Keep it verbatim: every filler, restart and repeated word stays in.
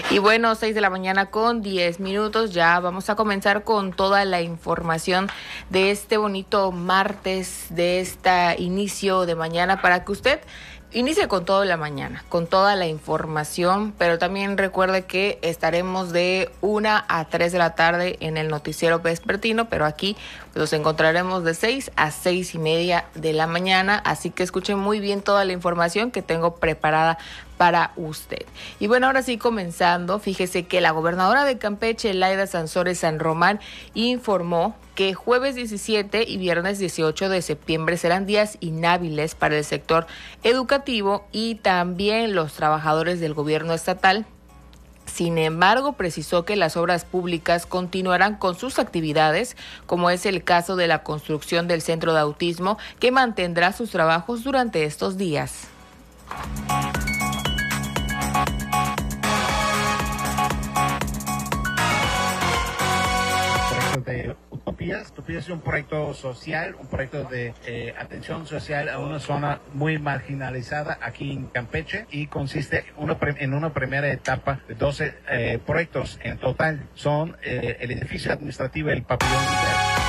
Y bueno, seis de la mañana con diez minutos, ya vamos a comenzar con toda la información de este bonito martes, de este inicio de mañana, para que usted inicie con toda la mañana, con toda la información, pero también recuerde que estaremos de una a tres de la tarde en el noticiero vespertino, pero aquí los encontraremos de seis a seis y media de la mañana, así que escuchen muy bien toda la información que tengo preparada para usted. Y bueno, ahora sí comenzando, fíjese que la gobernadora de Campeche, Laida Sansores San Román, informó que jueves diecisiete y viernes dieciocho de septiembre serán días inhábiles para el sector educativo y también los trabajadores del gobierno estatal. Sin embargo, precisó que las obras públicas continuarán con sus actividades, como es el caso de la construcción del centro de autismo, que mantendrá sus trabajos durante estos días. De Utopías. Utopías es un proyecto social, un proyecto de eh, atención social a una zona muy marginalizada aquí en Campeche, y consiste una, en una primera etapa de doce eh, proyectos en total. Son eh, el edificio administrativo, el pabellón